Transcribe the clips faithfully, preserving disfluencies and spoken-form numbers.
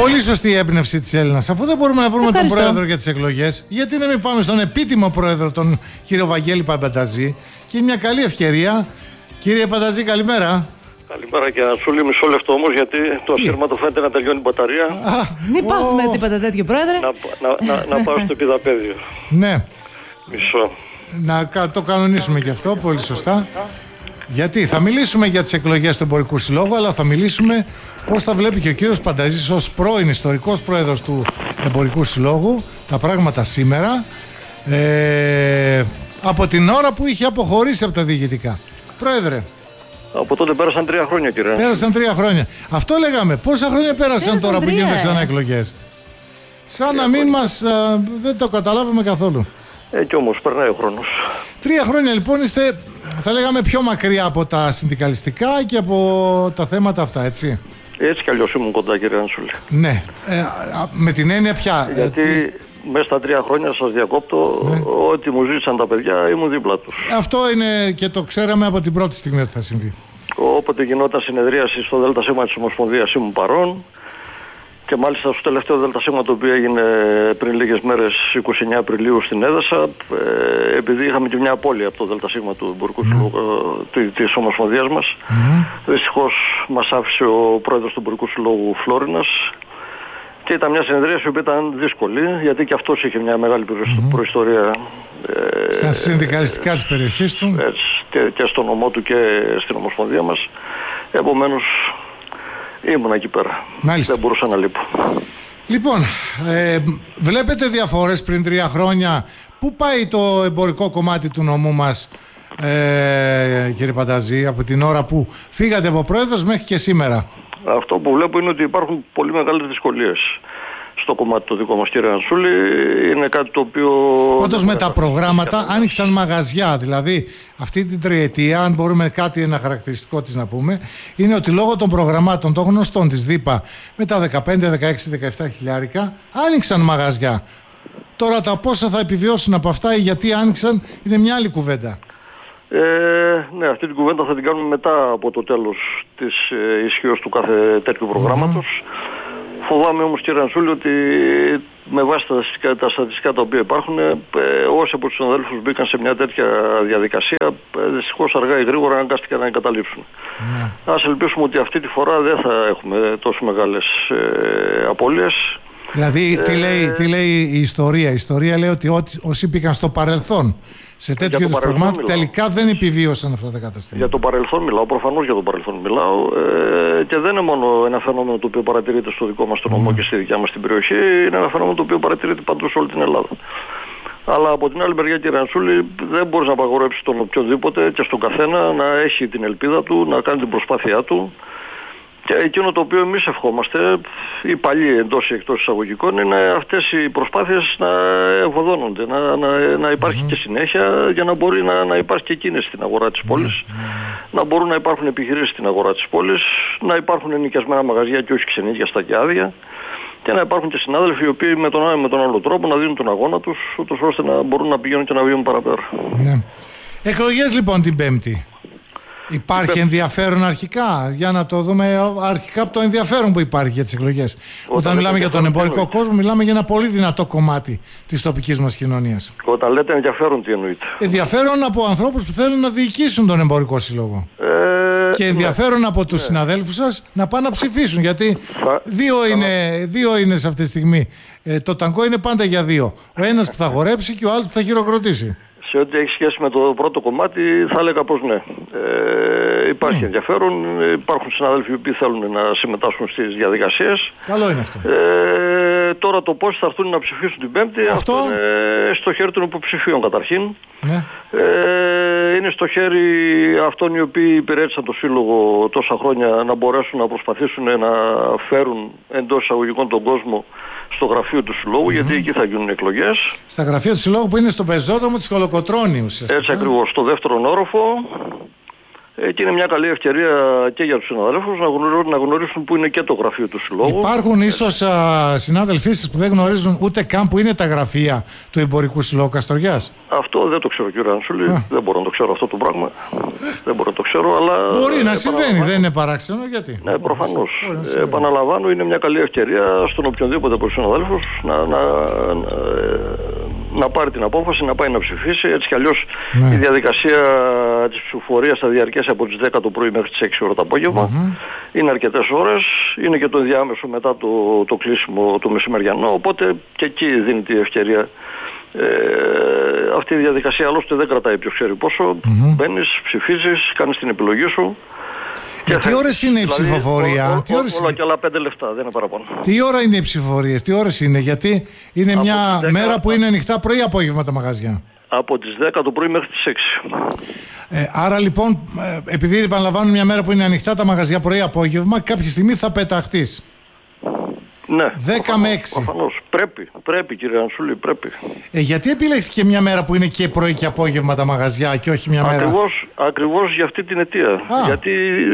Πολύ σωστή η έμπνευση της Έλληνας. Αφού δεν μπορούμε να βρούμε Ευχαριστώ. τον πρόεδρο για τις εκλογές, γιατί να μην πάμε στον επίτιμο πρόεδρο, τον κύριο Βαγγέλη Παπανταζή, και είναι μια καλή ευκαιρία. Κύριε Παπανταζή, καλημέρα. Καλημέρα και Ανσούλη, μισό λεπτό όμως, γιατί το ασύρματο φαίνεται να τελειώνει η μπαταρία. Α, Μην πάθουμε ο- τίποτα τέτοιο, πρόεδρε. Να, να, να, να πάω στο πηδαπέδιο. Ναι, Μισό. να κα- το κανονίσουμε και αυτό, πολύ σωστά. Γιατί θα μιλήσουμε για τις εκλογές του Εμπορικού Συλλόγου, αλλά θα μιλήσουμε πώς θα βλέπει και ο κύριος Πανταζής ως πρώην ιστορικός πρόεδρος του Εμπορικού Συλλόγου τα πράγματα σήμερα, ε, από την ώρα που είχε αποχωρήσει από τα διοικητικά. Πρόεδρε, Από τότε πέρασαν τρία χρόνια, κύριε. πέρασαν τρία χρόνια. Αυτό λέγαμε. Πόσα χρόνια πέρασαν, Πέρασαν τώρα που τρία, γίνονται ε. ξανά εκλογές? Σαν να μην μας... α, δεν το καταλάβαμε καθόλου. Ε, κι όμως περνάει ο χρόνος. Τρία χρόνια λοιπόν είστε, θα λέγαμε, πιο μακριά από τα συνδικαλιστικά και από τα θέματα αυτά, έτσι. Έτσι κι αλλιώς ήμουν κοντά, κύριε Ανσούλη. Ναι. Ε, α, με την έννοια πια. ε, Γιατί τι- μέσα στα τρία χρόνια, σας διακόπτω, ό,τι μου ζήτησαν τα παιδιά ήμουν δίπλα τους. Αυτό είναι και το ξέραμε από την πρώτη στιγμή ότι θα συμβεί. Όποτε γινόταν συνεδρίαση στο ΔΣ της Ομοσπονδίας ήμουν παρόν. Και μάλιστα στο τελευταίο ΔΣ το οποίο έγινε πριν λίγες μέρες, είκοσι εννέα Απριλίου στην Έδεσα, ε, επειδή είχαμε και μια απώλεια από το ΔΣ του Εμπορικού Συλλόγου, ε, της Ομοσπονδίας μας, Mm-hmm. δυστυχώς μας άφησε ο πρόεδρος του Εμπορικού Συλλόγου Φλόρινας και ήταν μια συνεδρίαση που ήταν δύσκολη, γιατί και αυτός είχε μια μεγάλη Mm-hmm. προϊστορία ε, Στα συνδικαλιστικά της περιοχής του. έτσι, και, και στο νομό του και στην Ομοσπονδία μας. Επομένως ήμουν εκεί πέρα. Μάλιστα. Δεν μπορούσα να λείπω. Λοιπόν, ε, βλέπετε διαφορές πριν τρία χρόνια? Πού πάει το εμπορικό κομμάτι του νομού μας, ε, κύριε Πανταζή, από την ώρα που φύγατε από πρόεδρος μέχρι και σήμερα? Αυτό που βλέπω είναι ότι υπάρχουν πολύ μεγάλες δυσκολίες στο κομμάτι το δικό μας, κύριε Ανσούλη. Είναι κάτι το οποίο... Όντως με τα προγράμματα άνοιξαν μαγαζιά. Δηλαδή αυτή την τριετία, αν μπορούμε κάτι ένα χαρακτηριστικό της να πούμε, είναι ότι λόγω των προγραμμάτων των γνωστών της ΔΥΠΑ με τα δεκαπέντε, δεκαέξι, δεκαεπτά χιλιάρικα άνοιξαν μαγαζιά. Τώρα τα πόσα θα επιβιώσουν από αυτά ή γιατί άνοιξαν είναι μια άλλη κουβέντα. Ε, ναι, αυτή την κουβέντα θα την κάνουμε μετά από το τέλος της ε, ισχύως του κάθε τέτοιου προγράμματος. Mm-hmm. Φοβάμαι όμως, κύριε Ανσούλη, ότι με βάση τα στατιστικά, τα στατιστικά τα οποία υπάρχουν, ε, όσοι από τους συναδέλφους μπήκαν σε μια τέτοια διαδικασία, ε, δυστυχώς αργά ή γρήγορα αναγκάστηκαν να εγκαταλείψουν. Mm-hmm. Ας ελπίσουμε ότι αυτή τη φορά δεν θα έχουμε τόσο μεγάλες ε, απώλειες. Δηλαδή, τι, λέει, τι λέει η ιστορία? Η ιστορία λέει ότι ό, όσοι πήγαν στο παρελθόν σε τέτοιου είδους προγράμματα τελικά δεν επιβίωσαν αυτά τα καταστήματα. Για το παρελθόν μιλάω, προφανώς για το παρελθόν μιλάω, ε, και δεν είναι μόνο ένα φαινόμενο το οποίο παρατηρείται στο δικό μας το νομό mm. και στη δικιά μας την περιοχή, είναι ένα φαινόμενο το οποίο παρατηρείται παντού σε όλη την Ελλάδα. Αλλά από την άλλη μεριά, κύριε Ανσούλη, δεν μπορείς να απαγορέψεις τον οποιοδήποτε και στον καθένα να έχει την ελπίδα του, να κάνει την προσπάθειά του. Και εκείνο το οποίο εμείς ευχόμαστε, οι παλιοί εντός ή εκτός εισαγωγικών, είναι αυτές οι προσπάθειες να ευωδώνονται, να, να, να υπάρχει mm-hmm. και συνέχεια για να μπορεί να, να υπάρχει και κίνηση στην αγορά της πόλης, mm-hmm. να μπορούν να υπάρχουν επιχειρήσεις στην αγορά της πόλης, να υπάρχουν ενοικιασμένα μαγαζιά και όχι ξενίκιαστα και άδεια, και να υπάρχουν και συνάδελφοι οι οποίοι με τον ένα με τον άλλο τρόπο να δίνουν τον αγώνα τους, ούτως ώστε να μπορούν να πηγαίνουν και να βγαίνουν παραπέρα. Ναι. Εκλογές λοιπόν την Πέμπτη. Υπάρχει ενδιαφέρον αρχικά? Για να το δούμε αρχικά από το ενδιαφέρον που υπάρχει για τις εκλογές. Όταν, Όταν μιλάμε για τον εμπορικό εννοείται. κόσμο, μιλάμε για ένα πολύ δυνατό κομμάτι της τοπικής μας κοινωνίας. Όταν λέτε ενδιαφέρον, τι εννοείται? Ενδιαφέρον από ανθρώπους που θέλουν να διοικήσουν τον εμπορικό σύλλογο. Ε, και ενδιαφέρον ναι. από τους ναι. συναδέλφους σας να πάνε να ψηφίσουν. Γιατί θα, δύο, θα... Είναι, δύο είναι σε αυτή τη στιγμή. Ε, το ταγκό είναι πάντα για δύο. Ο ένας που θα χορέψει και ο άλλος που θα χειροκροτήσει. Σε ό,τι έχει σχέση με το πρώτο κομμάτι θα έλεγα πως ναι. Ε, υπάρχει mm. ενδιαφέρον, υπάρχουν συναδέλφοι που θέλουν να συμμετάσχουν στις διαδικασίες. Καλό είναι αυτό. Ε, τώρα το πώς θα έρθουν να ψηφίσουν την Πέμπτη, αυτό, αυτό είναι στο χέρι των υποψηφίων καταρχήν. Ναι. Ε, είναι στο χέρι αυτών οι οποίοι υπηρέτησαν το Σύλλογο τόσα χρόνια να μπορέσουν να προσπαθήσουν να φέρουν εντός εισαγωγικών τον κόσμο στο γραφείο του Συλλόγου, mm-hmm. γιατί εκεί θα γίνουν εκλογές. Στα γραφεία του Συλλόγου που είναι στο πεζόδρομο της Κολοκοτρώνη ουσιαστικά. Έτσι ακριβώς, στο δεύτερο όροφο. Και είναι μια καλή ευκαιρία και για τους συναδέλφους να γνωρίσουν, να γνωρίσουν που είναι και το γραφείο του Συλλόγου. Υπάρχουν ίσως α, συνάδελφοί σας που δεν γνωρίζουν ούτε καν που είναι τα γραφεία του Εμπορικού Συλλόγου Καστοριάς. Αυτό δεν το ξέρω, κύριε Ανσούλη. Α. Δεν μπορώ να το ξέρω αυτό το πράγμα. δεν μπορώ να το ξέρω, αλλά... Μπορεί να συμβαίνει, δεν είναι παράξενο, γιατί. Ναι, προφανώς. Ε, επαναλαμβάνω, είναι μια καλή ευκαιρία στον οποιονδήποτε από τους συναδέλφους να, να, να, να πάρει την απόφαση, να πάει να ψηφίσει. Έτσι κι αλλιώς ναι. η διαδικασία της ψηφοφορίας θα διαρκέσει από τις δέκα το πρωί μέχρι τις έξι ώρα το απόγευμα. Mm-hmm. Είναι αρκετές ώρες. Είναι και το ενδιάμεσο μετά το, το κλείσιμο το μεσημεριανό. Οπότε και εκεί δίνει η ευκαιρία. Ε, αυτή η διαδικασία άλλωστε δεν κρατάει ποιος ξέρει πόσο. Mm-hmm. Μπαίνεις, ψηφίζεις, κάνεις την επιλογή σου. Και τι ώρες είναι η δηλαδή, ψηφοφορία? Ό, ό, τι ώρες όλα είναι... και άλλα πέντε λεφτά, δεν είναι παραπάνω. Τι ώρα είναι οι ψηφοφορίες, τι ώρες είναι? Γιατί είναι από μια δέκα, μέρα που είναι ανοιχτά πρωί απόγευμα τα μαγαζιά. Από τις δέκα το πρωί μέχρι τις έξι. Ε, άρα λοιπόν, επειδή επαναλαμβάνουν μια μέρα που είναι ανοιχτά τα μαγαζιά πρωί απόγευμα, κάποια στιγμή θα πεταχτείς. Ναι, δέκα με έξι. Προφανώς. Πρέπει, πρέπει κύριε Ανσούλη, πρέπει. Ε, γιατί επιλέχθηκε μια μέρα που είναι και πρωί και απόγευμα τα μαγαζιά και όχι μια μέρα? Ακριβώς, ακριβώς για αυτή την αιτία. Α. Γιατί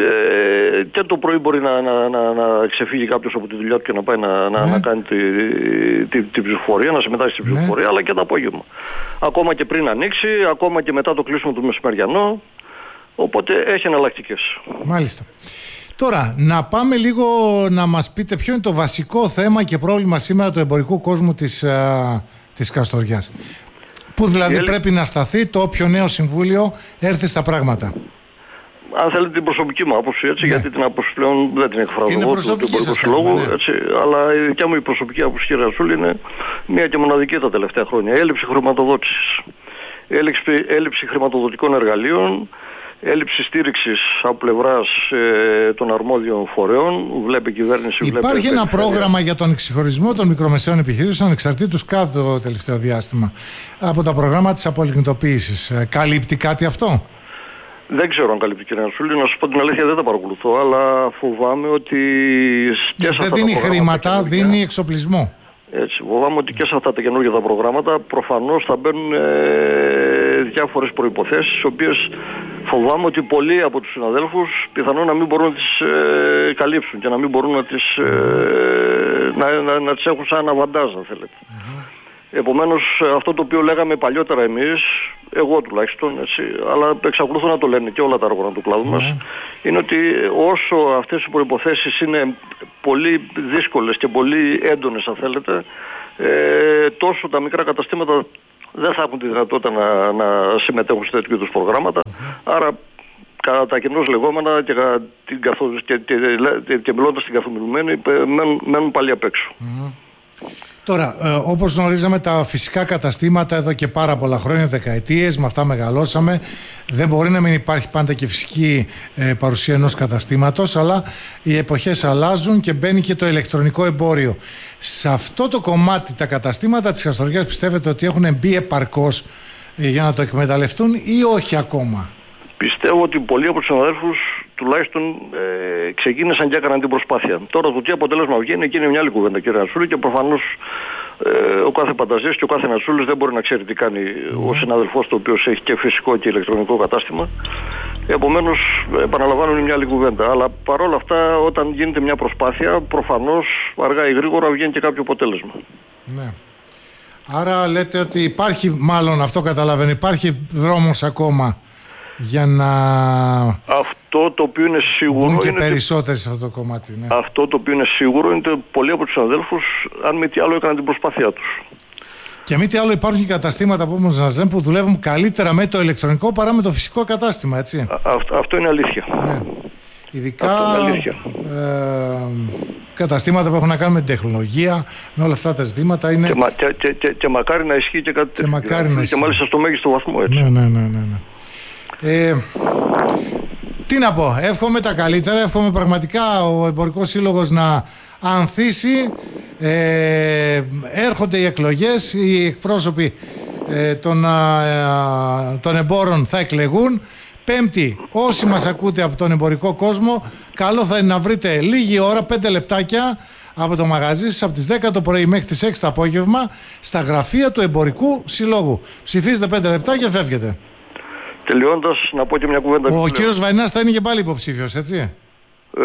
ε, και το πρωί μπορεί να, να, να, να ξεφύγει κάποιος από τη δουλειά του και να πάει να, να, ναι. να κάνει την τη, τη, τη ψηφοφορία, να συμμετάσχει στην ψηφοφορία, ναι. αλλά και το απόγευμα. Ακόμα και πριν ανοίξει, ακόμα και μετά το κλείσιμο του μεσημεριανό. Οπότε έχει εναλλακτικές. Μάλιστα. Τώρα, να πάμε λίγο να μας πείτε ποιο είναι το βασικό θέμα και πρόβλημα σήμερα του εμπορικού κόσμου της, α, της Καστοριάς. Πού δηλαδή Έλη... πρέπει να σταθεί το όποιο νέο συμβούλιο έρθει στα πράγματα. Αν θέλετε την προσωπική μου άποψη, έτσι, ναι. γιατί την άποψη πλέον δεν την εκφράζω εγώ του εμπορικού συλλόγου, ναι. έτσι, αλλά η δικιά μου η προσωπική άποψη, κύριε Ρασούλη, είναι μία και μοναδική τα τελευταία χρόνια. Έλλειψη χρηματοδότησης, έλλειψη, έλλειψη χρηματοδοτικών εργαλείων, έλλειψη στήριξης από πλευράς ε, των αρμόδιων φορέων. Βλέπει η κυβέρνηση. Υπάρχει βλέπει ένα πρόγραμμα για τον εξυγχρονισμό των μικρομεσαίων επιχειρήσεων ανεξαρτήτως κάτω το τελευταίο διάστημα από τα προγράμματα της απολιγνητοποίησης. Ε, καλύπτει κάτι αυτό? Δεν ξέρω αν καλύπτει, κύριε Ανσούλη. Να σας πω την αλήθεια, δεν τα παρακολουθώ, αλλά φοβάμαι ότι. Δεν δίνει χρήματα, δίνει εξοπλισμό. Έτσι, φοβάμαι ότι και σε αυτά τα καινούργια τα προγράμματα προφανώς θα μπαίνουν ε, διάφορες προϋποθέσεις, τις οποίες φοβάμαι ότι πολλοί από τους συναδέλφους πιθανόν να μην μπορούν να τις ε, καλύψουν και να μην μπορούν να τις, ε, να, να, να τις έχουν σαν αβαντάζ, αν θέλετε. Mm-hmm. Επομένως, αυτό το οποίο λέγαμε παλιότερα εμείς, εγώ τουλάχιστον, έτσι, αλλά εξακολουθώ να το λένε και όλα τα όργανα του κλάδου μας, mm. είναι ότι όσο αυτές οι προϋποθέσεις είναι πολύ δύσκολες και πολύ έντονες, αν θέλετε, ε, τόσο τα μικρά καταστήματα δεν θα έχουν τη δυνατότητα να, να συμμετέχουν σε τέτοιου είδους προγράμματα. Mm. Άρα, κατά τα κοινώς λεγόμενα και, και, και, και, και μιλώντας την καθομιλουμένη, μένουν, μένουν πάλι απ' έξω. Mm. Τώρα, ε, όπως γνωρίζαμε, τα φυσικά καταστήματα εδώ και πάρα πολλά χρόνια, δεκαετίες, με αυτά μεγαλώσαμε. Δεν μπορεί να μην υπάρχει πάντα και φυσική ε, παρουσία ενός καταστήματος, αλλά οι εποχές αλλάζουν και μπαίνει και το ηλεκτρονικό εμπόριο. Σε αυτό το κομμάτι τα καταστήματα της Καστοριάς πιστεύετε ότι έχουν μπει επαρκώς ε, για να το εκμεταλλευτούν ή όχι ακόμα? Πιστεύω ότι πολλοί από τους συναδέλφους τουλάχιστον ε, ξεκίνησαν και έκαναν την προσπάθεια. Τώρα το τι αποτέλεσμα βγαίνει, εκεί είναι μια άλλη κουβέντα, κύριε Νατσούλη, και προφανώς ε, ο κάθε Πανταζής και ο κάθε Νατσούλης δεν μπορεί να ξέρει τι κάνει mm. ο συναδελφός του, ο οποίος έχει και φυσικό και ηλεκτρονικό κατάστημα. Επομένως, επαναλαμβάνω, είναι μια άλλη κουβέντα. Αλλά παρόλα αυτά, όταν γίνεται μια προσπάθεια, προφανώς αργά ή γρήγορα βγαίνει και κάποιο αποτέλεσμα. Ναι. Άρα λέτε ότι υπάρχει, μάλλον αυτό καταλαβαίνω, υπάρχει δρόμος ακόμα για να αυτό το οποίο είναι σίγουρο και είναι περισσότεροι σε αυτό το κομμάτι. Ναι. Αυτό το οποίο είναι σίγουρο είναι ότι πολλοί από τους συναδέλφους, αν μη τι άλλο, έκαναν την προσπάθειά τους. Και μη τι άλλο, υπάρχουν και καταστήματα που όμως μας λένε που δουλεύουν καλύτερα με το ηλεκτρονικό παρά με το φυσικό κατάστημα, έτσι. Α, αυτό, αυτό είναι αλήθεια. Ναι. Ειδικά είναι ε, καταστήματα που έχουν να κάνουν με την τεχνολογία, με όλα αυτά τα ζητήματα είναι. Και, μα, και, και, και, και μακάρι να ισχύει και κάτι τέτοιο. Και, και, και μάλιστα στο μέγιστο βαθμό, έτσι. Ναι, ναι, ναι, ναι, ναι. Ε, τι να πω, εύχομαι τα καλύτερα, εύχομαι πραγματικά ο Εμπορικός Σύλλογος να ανθίσει. ε, έρχονται οι εκλογές, οι εκπρόσωποι ε, των, ε, των εμπόρων θα εκλεγούν. Πέμπτη, όσοι μας ακούτε από τον εμπορικό κόσμο, καλό θα είναι να βρείτε λίγη ώρα, πέντε λεπτάκια από το μαγαζί σας, από τις δέκα το πρωί μέχρι τις έξι το απόγευμα, στα γραφεία του Εμπορικού Συλλόγου. Ψηφίζετε πέντε λεπτά και φεύγετε. Τελειώντας, να πω και μια κουβέντα. Ο κύριος Βαϊνάς θα είναι και πάλι υποψήφιος, έτσι? Ε,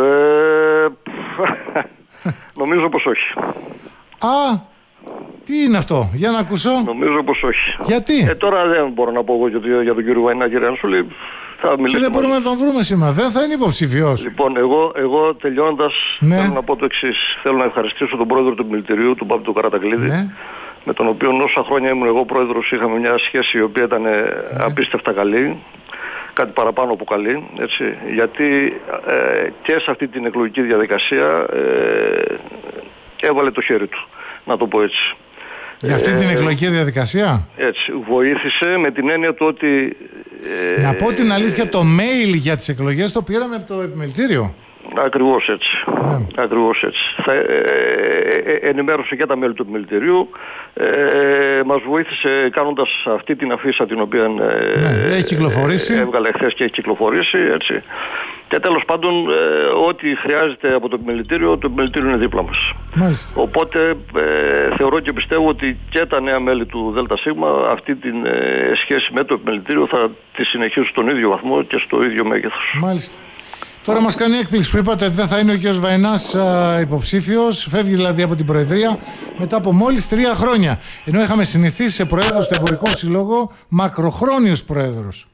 νομίζω πως όχι. Α, τι είναι αυτό, για να ακούσω. Νομίζω πως όχι. Γιατί? Ε, τώρα δεν μπορώ να πω εγώ για, για τον κύριο Βαϊνά, κύριε Ανσούλη. Και δεν μπορούμε να τον βρούμε σήμερα. Δεν θα είναι υποψήφιος. Λοιπόν, εγώ, εγώ τελειώντας, ναι. θέλω να πω το εξής. Θέλω να ευχαριστήσω τον πρόεδρο του επιμελητηρίου, τον Πάπη του Καραταγκλίδη, ναι. με τον οποίο όσα χρόνια ήμουν εγώ πρόεδρος, είχαμε μια σχέση η οποία ήταν ναι. απίστευτα καλή. Κάτι παραπάνω από καλή, έτσι. Γιατί ε, και σε αυτή την εκλογική διαδικασία ε, έβαλε το χέρι του, να το πω έτσι. Για αυτή την εκλογική διαδικασία. Έτσι, βοήθησε με την έννοια του ότι... Ε, να πω την αλήθεια, το mail για τις εκλογές το πήραμε από το επιμελητήριο. Ακριβώς έτσι. Ναι. Ακριβώς έτσι. Θα, ε, ε, ενημέρωσε και τα μέλη του επιμελητηρίου. Ε, μας βοήθησε κάνοντας αυτή την αφίσα την οποία ε, ναι, έχει κυκλοφορήσει. Ε, έβγαλε χθες και έχει κυκλοφορήσει. Έτσι. Και τέλος πάντων, ε, ό,τι χρειάζεται από το επιμελητήριο, το επιμελητήριο είναι δίπλα μας. Μάλιστα. Οπότε ε, θεωρώ και πιστεύω ότι και τα νέα μέλη του ΔΣ αυτή τη ε, σχέση με το επιμελητήριο θα τη συνεχίσουν στον ίδιο βαθμό και στο ίδιο μέγεθος. Μάλιστα. Τώρα μας κάνει έκπληξη που είπατε ότι δεν θα είναι ο κ. Βαϊνάς α, υποψήφιος, φεύγει δηλαδή από την Προεδρία μετά από μόλις τρία χρόνια. Ενώ είχαμε συνηθίσει σε πρόεδρος του Εμπορικού Συλλόγου μακροχρόνιους πρόεδρους.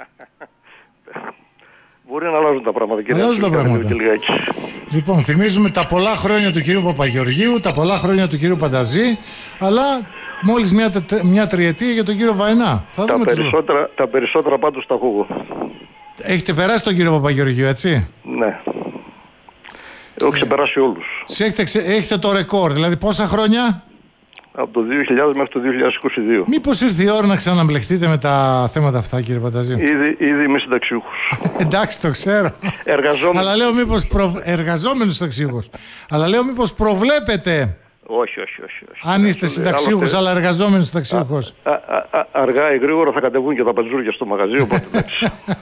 Μπορεί να αλλάζουν τα πράγματα, κύριε. Αλλάζουν τα πράγματα. Λοιπόν, θυμίζουμε τα πολλά χρόνια του κ. Παπαγεωργίου, τα πολλά χρόνια του κ. Πανταζή, αλλά μόλις μια, μια τριετία για τον κύριο Βαϊνά. Θα τα, δούμε περισσότερα, τους... τα περισσότερα πάντως τα έχω εγώ. Έχετε περάσει τον κύριο Παπαγεωργίου, έτσι? Ναι. Έχω ξεπεράσει όλους. Έχετε, έχετε το ρεκόρ, δηλαδή πόσα χρόνια? Από το δύο χιλιάδες μέχρι το δύο χιλιάδες είκοσι δύο. Μήπως ήρθε η ώρα να ξαναμπλεχτείτε με τα θέματα αυτά, κύριε Πανταζή? Ήδη, ήδη είμαι συνταξιούχος. Εντάξει, το ξέρω. Εργαζόμενος. Αλλά λέω μήπως προ... Εργαζόμενος συνταξιούχος. Αλλά λέω μήπως προβλέπετε. Όχι, όχι, όχι, όχι. Αν είστε συνταξιούχος, αλλά εργαζόμενος συνταξιούχος. Α, α, α, αργά ή γρήγορα θα κατεβούν και τα παντζούρια στο μαγαζί, οπότε εντάξει.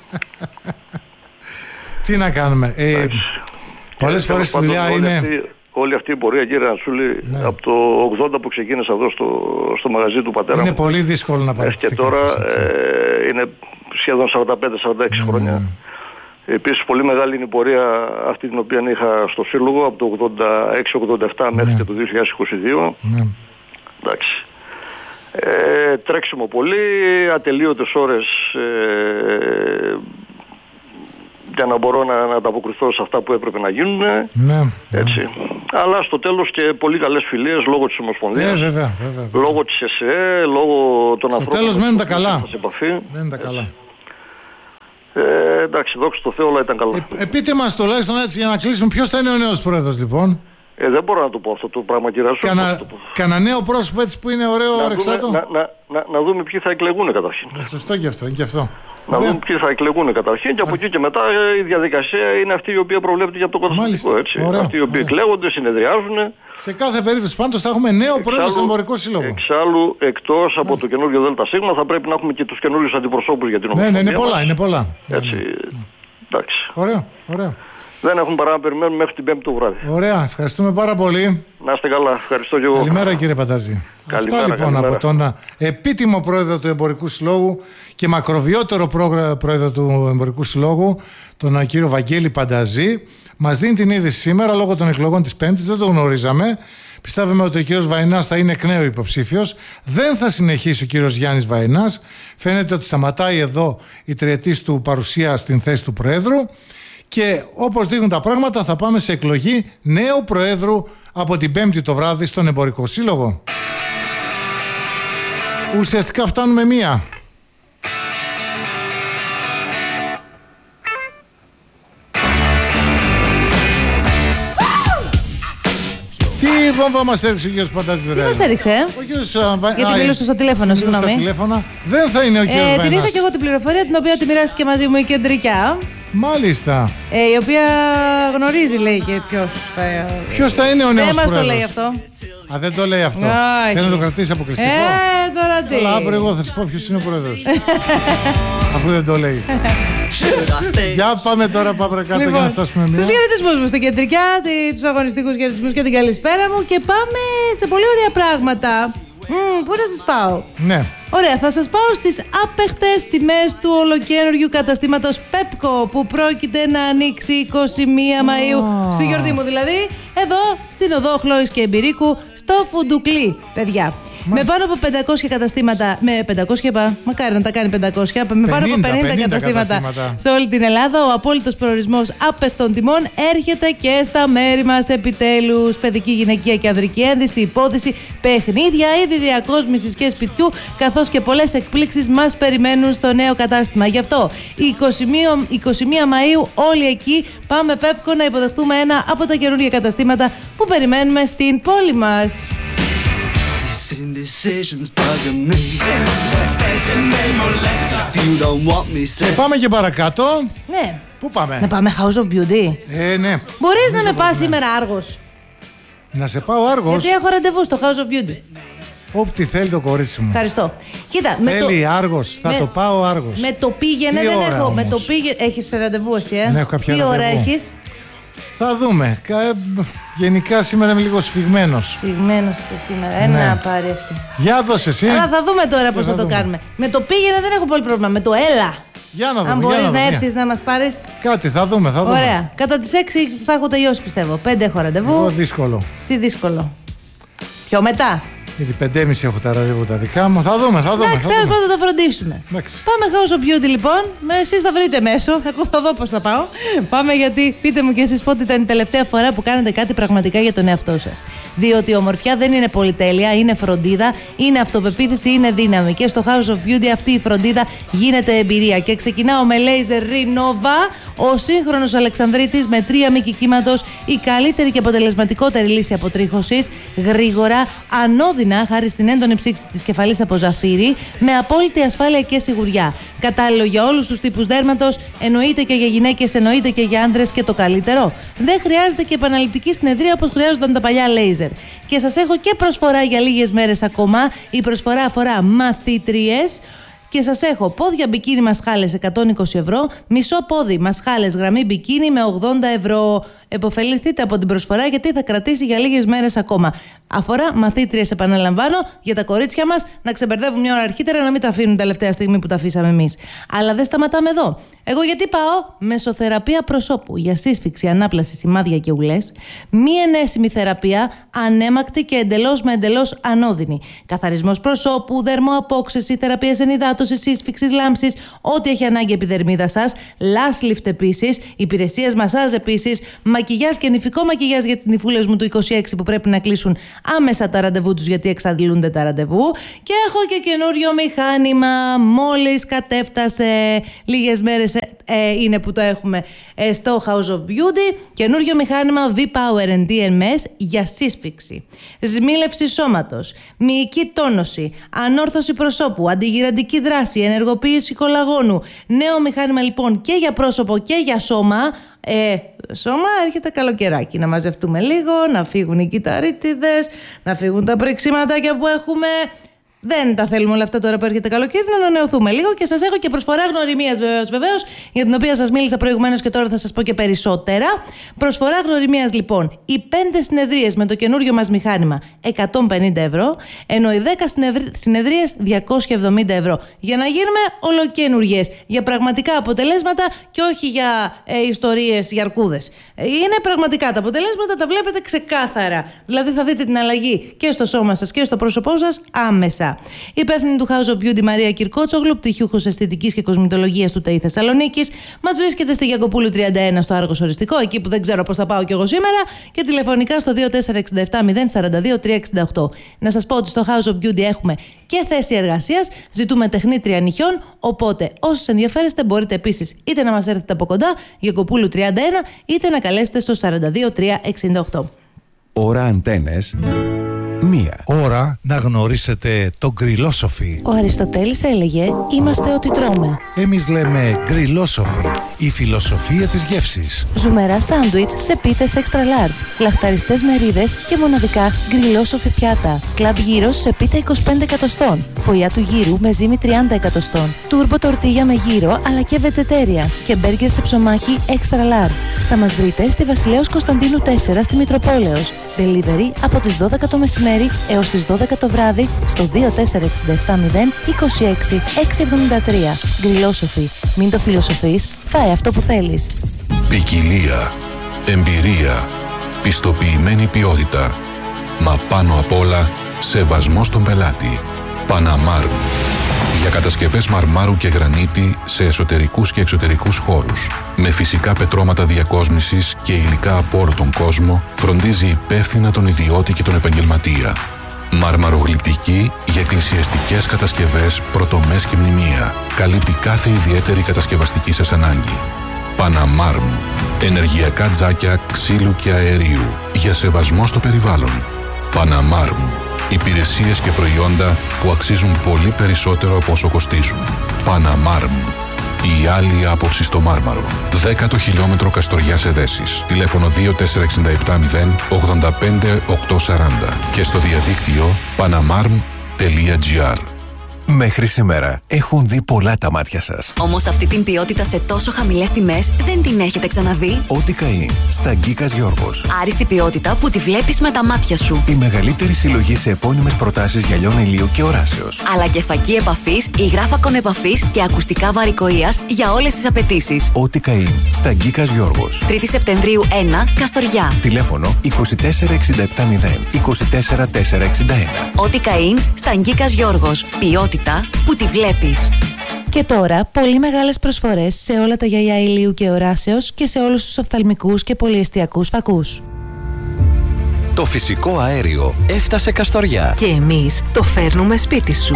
Τι να κάνουμε. Ε, πολλές φορές η δουλειά είναι... Αυτή, όλη αυτή η πορεία, κύριε Ανσούλη, ναι. από το ογδόντα που ξεκίνησα εδώ στο, στο μαγαζί του πατέρα είναι μου. Είναι πολύ δύσκολο να παραιτηθεί. Και τώρα ε, είναι σχεδόν σαράντα πέντε σαράντα έξι mm. χρόνια. Επίσης πολύ μεγάλη είναι η πορεία αυτή την οποία είχα στο Σύλλογο από το ογδόντα έξι ογδόντα επτά μέχρι ναι. και το δύο χιλιάδες είκοσι δύο. Ναι. Εντάξει. Ε, τρέξιμο πολύ, ατελείωτες ώρες ε, για να μπορώ να, να ανταποκριθώ σε αυτά που έπρεπε να γίνουν. Ναι. Έτσι. Ναι. Αλλά στο τέλος και πολύ καλές φιλίες λόγω της Ομοσπονδίας, ε, βέβαια, βέβαια, βέβαια. λόγω της ΕΣΕ, λόγω των στο ανθρώπων. Στο τέλος μένουν τα καλά. Μένουν τα καλά. Ε, εντάξει, δόξα τω Θεώ, όλα ήταν καλά. Ε, ε, πείτε μας τουλάχιστον έτσι για να κλείσουν, ποιος θα είναι ο νέος πρόεδρος λοιπόν? Ε, δεν μπορώ να το πω αυτό το πράγμα, κύριε Ασούλη. Κανα, κανα νέο πρόσωπο έτσι που είναι ωραίο, ρεξάτο. Να, να, να, να δούμε ποιοι θα εκλεγούν καταρχήν. Ε, σωστό και αυτό, και αυτό. Να δούμε ποιοι θα εκλεγούν καταρχήν και από εκεί και μετά η διαδικασία είναι αυτή η οποία προβλέπεται για το καταστατικό. Έτσι. Ωραία, αυτοί οι οποίοι ωραία. εκλέγονται, συνεδριάζουν. Σε κάθε περίπτωση πάντως θα έχουμε νέο πρόεδρο στον Εμπορικό Σύλλογο. Εξάλλου, εκτός από το καινούριο ΔΣ, θα πρέπει να έχουμε και τους καινούριους αντιπροσώπους για την Ομοσπονδία. Ναι, ναι, είναι πολλά, είναι πολλά. Έτσι. Ναι, ναι. Εντάξει. Ωραία, ωραία. Δεν έχουν παρά να περιμένουμε μέχρι την Πέμπτη το βράδυ. Ωραία, ευχαριστούμε πάρα πολύ. Να είστε καλά, ευχαριστώ και εγώ. Καλημέρα κύριε Πανταζή. Καλημέρα, Αυτά λοιπόν καλημέρα. από τον επίτιμο πρόεδρο του Εμπορικού Συλλόγου και μακροβιότερο πρόεδρο του Εμπορικού Συλλόγου, τον κύριο Βαγγέλη Πανταζή. Μας δίνει την είδηση σήμερα λόγω των εκλογών της Πέμπτης, δεν το γνωρίζαμε. Πιστεύαμε ότι ο κύριος Βαϊνάς θα είναι εκ νέου υποψήφιος. Δεν θα συνεχίσει ο κύριος Γιάννης Βαϊνάς. Φαίνεται ότι σταματάει εδώ η τριετής του παρουσία στην θέση του Προέδρου. Και όπως δείχνουν τα πράγματα, θα πάμε σε εκλογή νέου Προέδρου από την Πέμπτη το βράδυ στον Εμπορικό Σύλλογο. Ουσιαστικά φτάνουμε μία. Τι βόμβα μας έριξε ο κύριος Πανταζής? Τι μας έριξε? Ο κύριος, α, γιατί α, μίλωσε στο τηλέφωνο, συγγνώμη. Στο τηλέφωνο. Δεν θα είναι ο κύριος ε, Βαϊνάς. Την είχα και εγώ την πληροφορία, την οποία τη μοιράστηκε μαζί μου η κεντρικά. Μάλιστα. Ε, η οποία γνωρίζει, λέει, και ποιος θα... Ποιος θα είναι ο νέος πρόεδρος. Δεν μας το λέει αυτό. Α, δεν το λέει αυτό. Θέλει να το κρατήσει αποκλειστικό. Ε, τώρα τι. Αλλά αύριο εγώ θα σας πω ποιος είναι ο πρόεδρος. Αφού δεν το λέει. Για πάμε τώρα, πάμε κάτω λοιπόν, για να φτάσουμε μία. Τους χαιρετισμούς μου στην κεντρικά, τους αγωνιστικούς χαιρετισμούς και την καλησπέρα μου. Και πάμε σε πολύ ωραία πράγματα. Mm, πού να σας πάω? Ναι. Ωραία, θα σας πάω στις άπεχτες τιμές του ολοκαίνουργιου καταστήματος Pepco που πρόκειται να ανοίξει εικοστή πρώτη Μαΐου, oh. στη γιορτή μου δηλαδή, εδώ στην οδό Χλώης και Εμπειρίκου, στο Φουντουκλή, παιδιά. Μάλιστα. Με πάνω από πεντακόσια καταστήματα, με πεντακόσια είπα, μακάρι να τα κάνει πεντακόσια, με πάνω από πενήντα, πενήντα καταστήματα, καταστήματα σε όλη την Ελλάδα, ο απόλυτος προορισμός άπεχτων τιμών έρχεται και στα μέρη μας επιτέλους. Παιδική, γυναικεία και ανδρική ένδυση, υπόδηση, παιχνίδια, είδη διακόσμησης και σπιτιού, καθώς και πολλές εκπλήξεις μας περιμένουν στο νέο κατάστημα. Γι' αυτό, εικοστή πρώτη Μαΐου όλοι εκεί πάμε Pepco να υποδεχτούμε ένα από τα καινούργια καταστήματα που περιμένουμε στην πόλη μας. Πάμε και παρακάτω. Ναι. Πού πάμε? Να πάμε House of Beauty. Ε, ναι. Μπορείς να με πας σήμερα Άργος? Να σε πάω Άργος? Γιατί έχω ραντεβού στο House of Beauty. Ό,τι θέλει το κορίτσι μου. Ευχαριστώ. Κοίτα, θέλει με το... Άργος, θα με... το πάω Άργος. Με το πήγαινε Τι δεν ώρα έχω. όμως? Με το πήγαινε... Έχεις ραντεβού εσύ, ε? Ναι, έχω κάποια Τι ραντεβού. ώρα έχεις? Θα δούμε. Γενικά σήμερα είμαι λίγο σφιγμένος. Σφιγμένος είσαι σήμερα. Ένα Ναι. πάρει αυτή. Για δώσε εσύ. Αλλά θα δούμε τώρα πώς θα, θα το δούμε. κάνουμε. Με το πήγαινε δεν έχω πολύ πρόβλημα. Με το έλα. Για να δούμε. Αν για μπορείς να, να δούμε. έρθεις να μας πάρεις. Κάτι θα δούμε, θα δούμε. Ωραία. Κατά τις έξι θα έχω τελειώσει πιστεύω. πέντε έχω ραντεβού. Εγώ δύσκολο. Εσύ δύσκολο. Πιο μετά. Γιατί πεντέμιση έχω τα ραντεβού τα δικά μου. Θα δούμε, θα δούμε. Εντάξει, θα τέλος δούμε. πάντων θα το φροντίσουμε. Εντάξει. Πάμε House of Beauty λοιπόν. Με εσείς θα βρείτε μέσω. Εγώ θα δω πώς θα πάω. Πάμε γιατί πείτε μου κι εσείς πότε ήταν η τελευταία φορά που κάνετε κάτι πραγματικά για τον εαυτό σας. Διότι η ομορφιά δεν είναι πολυτέλεια, είναι φροντίδα, είναι αυτοπεποίθηση, είναι δύναμη. Και στο House of Beauty αυτή η φροντίδα γίνεται εμπειρία. Και ξεκινάω με Laser Renova, ο σύγχρονος Αλεξανδρίτης με τρία μήκη κύματος, η καλύτερη και αποτελεσματικότερη λύση αποτρίχωσης, γρήγορα, ανώδυνα, χάρη στην έντονη ψήξη της κεφαλής από ζαφύρι, με απόλυτη ασφάλεια και σιγουριά. Κατάλληλο για όλους τους τύπους δέρματος, εννοείται και για γυναίκες, εννοείται και για άντρες, και το καλύτερο, δεν χρειάζεται και επαναληπτική συνεδρία όπως χρειάζονταν τα παλιά λέιζερ. Και σας έχω και προσφορά για λίγες μέρες ακόμα. Η προσφορά αφορά μαθήτριες. Και σας έχω πόδια μπικίνι μασχάλες εκατόν είκοσι ευρώ, μισό πόδι μασχάλες γραμμή μπικίνι με ογδόντα ευρώ. Εποφεληθείτε από την προσφορά γιατί θα κρατήσει για λίγες μέρες ακόμα. Αφορά μαθήτριες, επαναλαμβάνω, για τα κορίτσια μας να ξεμπερδεύουν μια ώρα αρχίτερα, να μην τα αφήνουν τελευταία στιγμή που τα αφήσαμε εμείς. Αλλά δεν σταματάμε εδώ. Εγώ γιατί πάω? Μεσοθεραπεία προσώπου για σύσφυξη, ανάπλαση, σημάδια και ουλές. Μη ενέσιμη θεραπεία, ανέμακτη και εντελώς με εντελώς ανώδυνη. Καθαρισμός προσώπου, δερμοαπόξεση, θεραπείες ενυδάτωσης, σύσφυξης, λάμψης, ό,τι έχει ανάγκη η επιδερμίδα σας. Last lift επίσης, υπηρεσίες μασάζ επίσης. Μακιγιάζ και νηφικό μακιγιάζ για τις νηφούλες μου του είκοσι έξι που πρέπει να κλείσουν άμεσα τα ραντεβού τους γιατί εξαντλούνται τα ραντεβού. Και έχω και καινούριο μηχάνημα. Μόλις κατέφτασε, λίγες μέρες ε, είναι που το έχουμε ε, στο House of Beauty. Καινούριο μηχάνημα V-Power εν ντι εμ ες για σύσφυξη, σμήλευση σώματος, μυϊκή τόνωση, ανόρθωση προσώπου, αντιγυραντική δράση, ενεργοποίηση κολαγόνου. Νέο μηχάνημα λοιπόν και για πρόσωπο και για σώμα. Ε, σώμα, έρχεται καλοκαιράκι. Να μαζευτούμε λίγο, να φύγουν οι κυταρίτιδες, να φύγουν τα πρίξιματάκια που έχουμε. Δεν τα θέλουμε όλα αυτά τώρα που έρχεται καλοκαίρι, να ανανεωθούμε λίγο. Και σας έχω και προσφορά γνωριμίας βεβαίως, βεβαίως, για την οποία σας μίλησα προηγουμένως και τώρα θα σας πω και περισσότερα. Προσφορά γνωριμίας λοιπόν, οι πέντε συνεδρίες με το καινούριο μας μηχάνημα εκατόν πενήντα ευρώ, ενώ οι δέκα συνεδρίες διακόσια εβδομήντα ευρώ. Για να γίνουμε ολοκένουργιες, για πραγματικά αποτελέσματα και όχι για ε, ιστορίες, για αρκούδες. Είναι πραγματικά τα αποτελέσματα, τα βλέπετε ξεκάθαρα. Δηλαδή θα δείτε την αλλαγή και στο σώμα σας και στο πρόσωπό σας άμεσα. Η υπεύθυνη του House of Beauty Μαρία Κυρκότσογλου, πτυχιούχος αισθητικής και κοσμητολογίας του ΤΕΙ Θεσσαλονίκης, μας βρίσκεται στη Γιακοπούλου τριάντα ένα στο Άργος Οριστικό, εκεί που δεν ξέρω πώς θα πάω κι εγώ σήμερα, και τηλεφωνικά στο δύο τέσσερα έξι επτά μηδέν τέσσερα δύο τρία έξι οκτώ. Να σας πω ότι στο House of Beauty έχουμε και θέση εργασίας, ζητούμε τεχνίτρια νυχιών, οπότε όσους ενδιαφέρεστε μπορείτε επίσης είτε να μας έρθετε από κοντά, Γιακοπούλου τριάντα ένα, είτε να καλέσετε στο σαράντα δύο τρία εξήντα οκτώ. Ώρα Αντένες. Μία. Ώρα να γνωρίσετε τον γκριλόσοφι. Ο Αριστοτέλης έλεγε «Είμαστε ό,τι τρώμε». Εμείς λέμε γκριλόσοφι, η φιλοσοφία της γεύσης. Ζουμερά σάντουιτς σε πίτες extra large, λαχταριστές μερίδες και μοναδικά γκριλόσοφι πιάτα. Κλαμπ γύρος σε πίτα είκοσι πέντε εκατοστών. φωλιά του γύρου με ζύμη τριάντα εκατοστών, τούρμπο τορτίγια με γύρο αλλά και βετζετέρια και μπέργκερ σε ψωμάκι extra large. Θα μας βρείτε στη Βασιλέως Κωνσταντίνου τέσσερα στη Μητροπόλεως. Delivery από τις δώδεκα το μεσημέρι έως τις δώδεκα το βράδυ στο δύο τέσσερα έξι επτά μηδέν είκοσι έξι εξακόσια εβδομήντα τρία. Γκριλόσοφι. Μην το φιλοσοφείς, φάε αυτό που θέλεις. Ποικιλία, εμπειρία, πιστοποιημένη ποιότητα. Μα πάνω απ' όλα, σεβασμός στον πελάτη. Παναμάρμ. Για κατασκευές μαρμάρου και γρανίτη σε εσωτερικούς και εξωτερικούς χώρους. Με φυσικά πετρώματα διακόσμησης και υλικά από όλο τον κόσμο, φροντίζει υπεύθυνα τον ιδιώτη και τον επαγγελματία. Μαρμαρογλυπτική για εκκλησιαστικές κατασκευές, πρωτομές και μνημεία. Καλύπτει κάθε ιδιαίτερη κατασκευαστική σας ανάγκη. Παναμάρμ. Ενεργειακά τζάκια ξύλου και αερίου. Για σεβασμό στο περιβάλλον. Παναμάρμ. Υπηρεσίες και προϊόντα που αξίζουν πολύ περισσότερο από όσο κοστίζουν. Παναμάρμ. Η άλλη άποψη στο Μάρμαρο. Δέκατο χιλιόμετρο Καστοριάς Εδέσης. Τηλέφωνο δύο τέσσερα έξι επτά μηδέν ογδόντα πέντε οκτακόσια σαράντα και στο διαδίκτυο παναμάρμ τελεία τζι άρ. Μέχρι σήμερα έχουν δει πολλά τα μάτια σας. Όμως αυτή την ποιότητα σε τόσο χαμηλές τιμές δεν την έχετε ξαναδεί. Όντικα Inn, στα Γκίκας Γιώργος. Άριστη ποιότητα που τη βλέπεις με τα μάτια σου. Η μεγαλύτερη συλλογή σε επώνυμες προτάσεις γυαλιών ηλίου και οράσεως. Αλλά και φακή επαφής, υγράφακον επαφής και ακουστικά βαρικοείας για όλες τις απαιτήσεις. Όντικα Inn, στα Γκίκας Γιώργος. τρίτη Σεπτεμβρίου ένα, Καστοριά. Τηλέφωνο είκοσι τέσσερα εξήντα επτά μηδέν είκοσι τέσσερα τετρακόσια εξήντα ένα. Όντικα Inn, στα Γκίκας Γιώργος. Ποιότητα που τη βλέπεις. Και τώρα, πολύ μεγάλες προσφορές σε όλα τα γυαλιά ηλίου και οράσεως και σε όλους τους οφθαλμικούς και πολυεστιακούς φακούς. Το φυσικό αέριο έφτασε Καστοριά. Και εμείς το φέρνουμε σπίτι σου.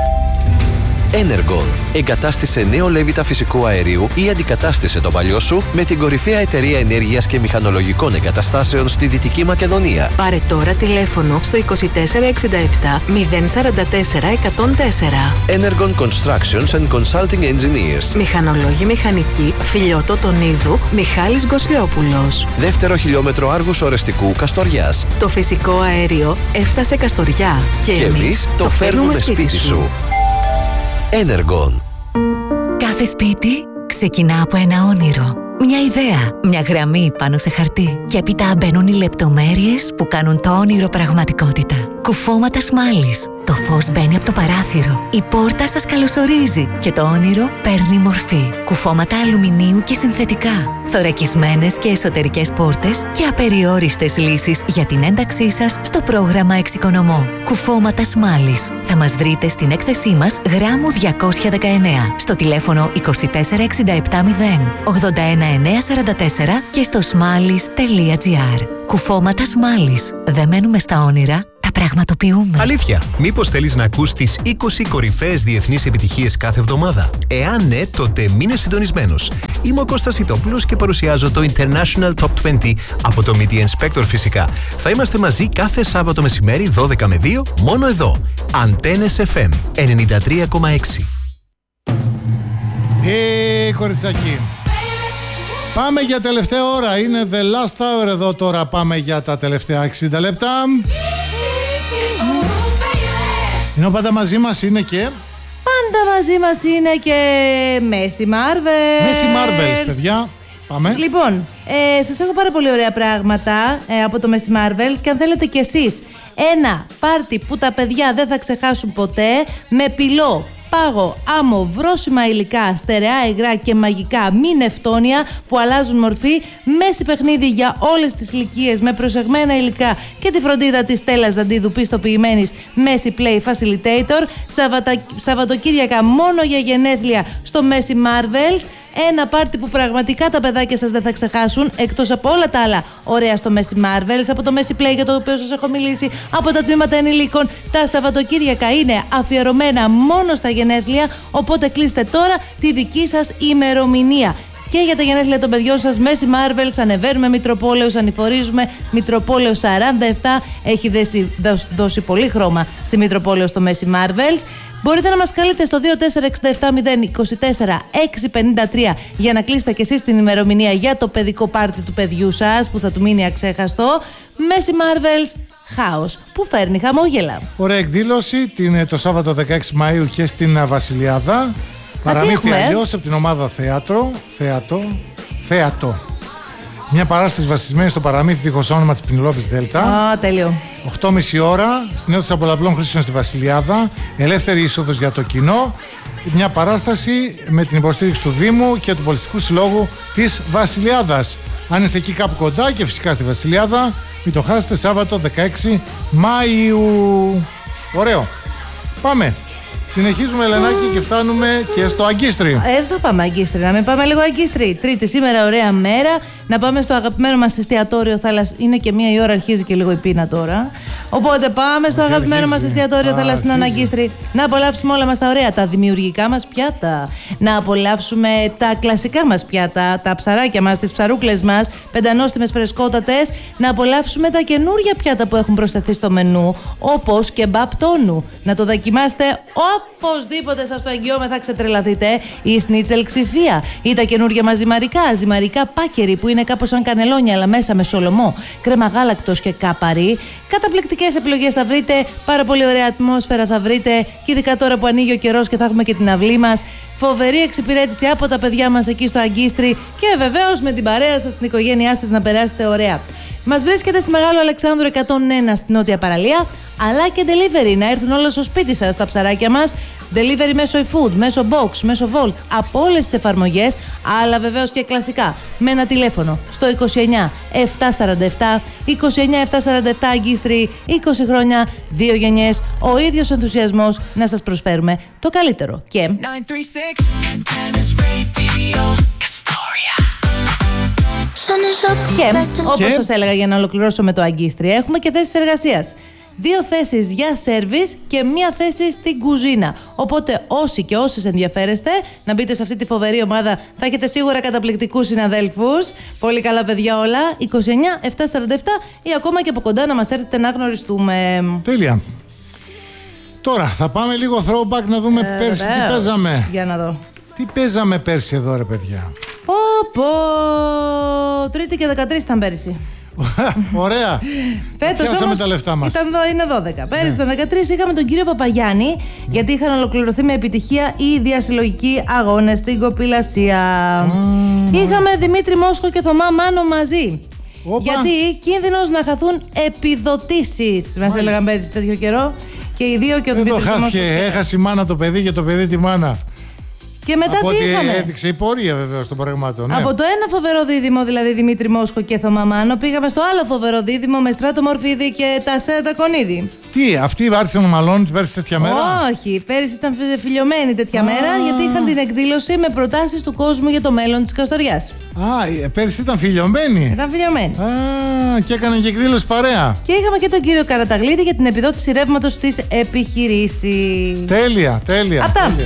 Energon. Εγκατάστησε νέο λέβητα φυσικού αερίου ή αντικατάστησε το παλιό σου με την κορυφαία εταιρεία ενέργειας και μηχανολογικών εγκαταστάσεων στη Δυτική Μακεδονία. Πάρε τώρα τηλέφωνο στο είκοσι τέσσερα εξήντα επτά μηδέν σαράντα τέσσερα εκατόν τέσσερα. Energon Constructions and Consulting Engineers. Μηχανολόγοι μηχανικοί, Φιλιώτο Τονίδου, Μιχάλης Γκοσλιόπουλος. Δεύτερο χιλιόμετρο Άργους Ορεστικού Καστοριάς. Το φυσικό αέριο έφτασε Καστοριά. Και, και εμείς το φέρνουμε σπίτι, σπίτι σου. Energon. Κάθε σπίτι ξεκινά από ένα όνειρο. Μια ιδέα, μια γραμμή πάνω σε χαρτί. Και έπειτα μπαίνουν οι λεπτομέρειες που κάνουν το όνειρο πραγματικότητα. Κουφώματα σμάλης. Το φως μπαίνει από το παράθυρο. Η πόρτα σας καλωσορίζει και το όνειρο παίρνει μορφή. Κουφώματα αλουμινίου και συνθετικά. Θωρακισμένες και εσωτερικές πόρτες και απεριόριστες λύσεις για την ένταξή σας στο πρόγραμμα Εξοικονομώ. Κουφώματα σμάλης. Θα μας βρείτε στην έκθεσή μας γράμμου διακόσια δεκαεννέα στο τηλέφωνο είκοσι τέσσερα εξήντα επτά μηδέν ογδόντα ένα εννιακόσια σαράντα τέσσερα και στο σμάλης τελεία τζι άρ. Κουφώματα σμάλης. Δεν μένουμε στα όνειρα. Τα πραγματοποιούμε. Αλήθεια, μήπως θέλεις να ακούς τις είκοσι κορυφαίες διεθνείς επιτυχίες κάθε εβδομάδα? Εάν ναι, τότε μείνε συντονισμένος. Είμαι ο Κώστας Ιτόπουλος και παρουσιάζω το International Top είκοσι από το Media Inspector φυσικά. Θα είμαστε μαζί κάθε Σάββατο μεσημέρι δώδεκα με δύο, μόνο εδώ. Αντένες εφ εμ ενενήντα τρία κόμμα έξι. Ε, κοριτσάκι. Πάμε για τελευταία ώρα. Είναι the last hour εδώ τώρα. Πάμε για τα τελευταία εξήντα λεπτά. Ενώ πάντα μαζί μας είναι και... Πάντα μαζί μας είναι και Μέση Marvels. Μέση Marvels, παιδιά. Πάμε. Λοιπόν, ε, σας έχω πάρα πολύ ωραία πράγματα ε, από το Μέση Marvels και αν θέλετε κι εσείς ένα πάρτι που τα παιδιά δεν θα ξεχάσουν ποτέ με πυλό, πάγο, άμμο, βρόσιμα υλικά, στερεά υγρά και μαγικά μη νευτόνια που αλλάζουν μορφή, μέση παιχνίδι για όλες τις ηλικίες με προσεγμένα υλικά και τη φροντίδα της Στέλλας Ζαντίδου πιστοποιημένης Μέση Play Facilitator. Σαββατα... Σαββατοκύριακα μόνο για γενέθλια στο Μέση Marvels. Ένα πάρτι που πραγματικά τα παιδάκια σας δεν θα ξεχάσουν, εκτός από όλα τα άλλα ωραία στο Μέση Marvels, από το Μέση Play για το οποίο σας έχω μιλήσει, από τα τμήματα ενηλίκων. Τα Σαββατοκύριακα είναι αφιερωμένα μόνο στα γενέθλια, οπότε κλείστε τώρα τη δική σας ημερομηνία. Και για τα γενέθλια των παιδιών σας, Μέση Marvels, ανεβαίνουμε Μητροπόλεως, ανηφορίζουμε Μητροπόλεως σαράντα επτά. Έχει δέσει, δώσει, δώσει πολύ χρώμα στη Μητροπόλεως στο Μέση Marvels. Μπορείτε να μας καλείτε στο δύο τέσσερα έξι επτά μηδέν δύο τέσσερα έξι πέντε τρία για να κλείσετε και εσείς την ημερομηνία για το παιδικό πάρτι του παιδιού σας που θα του μείνει αξέχαστο. Μέση Marvels House που φέρνει χαμόγελα. Ωραία εκδήλωση την, το Σάββατο δεκαέξι Μαΐου και στην Βασιλιάδα. Παραμύθι αλλιώς από την ομάδα Θέατρο. Θέατο. Θέατο. Μια παράσταση βασισμένη στο παραμύθι δίχως όνομα της Πινελόπης Δέλτα. Α, τέλειο. οκτώ και μισή ώρα στην αίθουσα πολλαπλών χρήσεων στη Βασιλιάδα. Ελεύθερη είσοδος για το κοινό. Μια παράσταση με την υποστήριξη του Δήμου και του Πολιτιστικού Συλλόγου της Βασιλιάδας. Αν είστε εκεί κάπου κοντά και φυσικά στη Βασιλιάδα, μην το χάσετε, Σάββατο δεκαέξι Μαΐου. Ωραίο. Πάμε. Συνεχίζουμε, Ελενάκη, και φτάνουμε και στο Αγκίστρι. Εδώ πάμε Αγκίστρι, να μην πάμε λίγο Αγκίστρι. Τρίτη σήμερα, ωραία μέρα. Να πάμε στο αγαπημένο μας εστιατόριο Θάλασσα. Είναι και μία η ώρα, αρχίζει και λίγο η πείνα τώρα. Οπότε πάμε στο αγαπημένο μας εστιατόριο Θαλασσινών Αγκίστρι. Να απολαύσουμε όλα μας τα ωραία, τα δημιουργικά μας πιάτα. Να απολαύσουμε τα κλασικά μας πιάτα, τα ψαράκια μας, τις ψαρούκλες μας, πεντανόστιμες φρεσκότατες. Να απολαύσουμε τα καινούργια πιάτα που έχουν προσθεθεί στο μενού, όπως και μπαπ τόνου. Να το δοκιμάστε οπωσδήποτε, σας το εγγυώμαι, θα ξετρελαθείτε. Η σνίτσελ ξυφία ή τα καινούργια μας ζυμαρικά, ζυμαρικά πάκερι που είναι κάπως σαν κανελόνια αλλά μέσα με σολομό, κρέμα γάλακτος και κάπαρι. Καταπληκτικές επιλογές θα βρείτε, πάρα πολύ ωραία ατμόσφαιρα θα βρείτε και ειδικά τώρα που ανοίγει ο καιρός και θα έχουμε και την αυλή μας. Φοβερή εξυπηρέτηση από τα παιδιά μας εκεί στο Αγκίστρι και βεβαίως με την παρέα σας, την οικογένειά σας, να περάσετε ωραία. Μας βρίσκεται στη Μεγάλο Αλεξάνδρου εκατόν ένα στη Νότια Παραλία, αλλά και delivery, να έρθουν όλα στο σπίτι σας τα ψαράκια μας. Delivery μέσω eFood, μέσω Box, μέσω Volt, από όλες τις εφαρμογές, αλλά βεβαίως και κλασικά με ένα τηλέφωνο στο είκοσι εννιά επτακόσια σαράντα επτά είκοσι εννιά επτακόσια σαράντα επτά Αγκίστρι, είκοσι χρόνια, δύο γενιές, ο ίδιος ενθουσιασμός να σας προσφέρουμε το καλύτερο. Και Και όπως σας έλεγα, για να ολοκληρώσω με το Αγκίστρι, έχουμε και θέσεις εργασίας. Δύο θέσεις για σέρβις και μία θέση στην κουζίνα. Οπότε όσοι και όσες ενδιαφέρεστε να μπείτε σε αυτή τη φοβερή ομάδα, θα έχετε σίγουρα καταπληκτικούς συναδέλφους. Πολύ καλά παιδιά όλα. είκοσι εννιά επτακόσια σαράντα επτά ή ακόμα και από κοντά να μας έρθετε να γνωριστούμε. Τέλεια. Τώρα θα πάμε λίγο throwback να δούμε ε, πέρσι βεβαίως. Τι παίζαμε. Για να δω. Τι παίζαμε πέρσι εδώ, ρε παιδιά. Πω πω. Τρίτη και δεκατρείς ήταν πέρσι. Ωραία. Φέτος όμως τα λεφτά μας. Ήταν, είναι δώδεκα. Πέρυσι ναι. ήταν δεκατρείς. Είχαμε τον κύριο Παπαγιάννη, mm. γιατί είχαν ολοκληρωθεί με επιτυχία οι διασυλλογικοί αγώνες στην Κοπηλασία. Mm. Είχαμε Δημήτρη Μόσχο και Θωμά Μάνο μαζί. Οπα. Γιατί κίνδυνος να χαθούν επιδοτήσεις. Μας έλεγαν πέρυσι τέτοιο καιρό. Και οι δύο και ο Δημήτρης Μόσχος. Έχασε η μάνα το παιδί και το παιδί τη μάνα. Και μετά από τι ό,τι είχαμε. έδειξε η πορεία βεβαίως των πραγμάτων. Ναι. Από το ένα φοβερό δίδυμο, δηλαδή Δημήτρη Μόσχο και Θωμά Μάνο, πήγαμε στο άλλο φοβερό δίδυμο με Στράτο Μορφίδη και Τασέ Τακονίδη. Τι, αυτοί άρχισαν να μαλώνουν πέρυσι τέτοια μέρα. Όχι, πέρυσι ήταν φιλιωμένοι τέτοια Α. μέρα, γιατί είχαν την εκδήλωση με προτάσεις του κόσμου για το μέλλον της Καστοριάς. Α, πέρυσι ήταν φιλιωμένοι. Ήταν φιλιωμένοι. Α, και έκαναν και εκδήλωση παρέα. Και είχαμε και τον κύριο Καραταγλίδη για την επιδότηση ρεύματος στις επιχειρήσεις. Τέλεια, τέλεια. Αυτά. Τέλεια.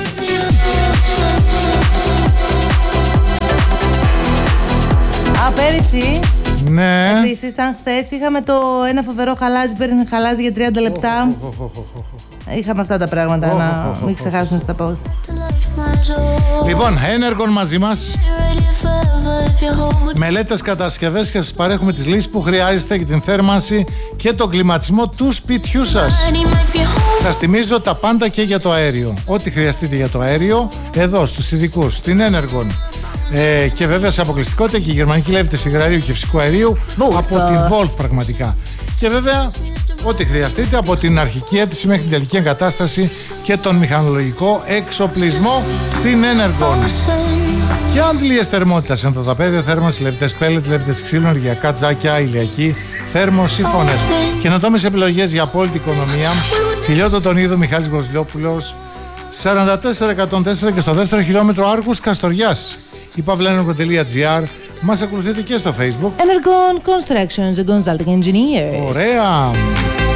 Α, πέρυσι. Ναι. Επίσης, σαν χθες, είχαμε το ένα φοβερό χαλάζι, παίρνει χαλάζι για τριάντα λεπτά. Oh, oh, oh, oh, oh. Είχαμε αυτά τα πράγματα, oh, να oh, oh, μην ξεχάσουν στα πω. Λοιπόν, Energon μαζί μας. Μελέτες, κατασκευές και σας παρέχουμε τις λύσεις που χρειάζεστε για την θέρμανση και τον κλιματισμό του σπιτιού σας. Σας θυμίζω τα πάντα και για το αέριο. Ό,τι χρειαστείτε για το αέριο, εδώ στους ειδικούς, στην Energon. Ε, και βέβαια σε αποκλειστικότητα και η γερμανική λέβητε υγραερίου και φυσικού αερίου Volt. Από την Volt πραγματικά. Και βέβαια ό,τι χρειαστείτε από την αρχική αίτηση μέχρι την τελική εγκατάσταση και τον μηχανολογικό εξοπλισμό στην Energon. Και αντλίες θερμότητας, ενδοταπέδιο, θέρμανση, λεβητές πέλετ, λεβητές ξύλου, ενεργειακά τζάκια, ηλιακή, θερμοσύφωνες. Καινοτόμες επιλογές για απόλυτη οικονομία. Φιλιότο τον είδο Μιχάλης Γοσλιόπουλος, σαράντα τέσσερα εκατόν τέσσερα και στο δεύτερο χιλιόμετρο Άργους Καστοριάς. Η παυλένεργο τελεία τζι άρ. Μας ακολουθείτε και στο Facebook. Energon Construction, the consulting engineer. Ωραία.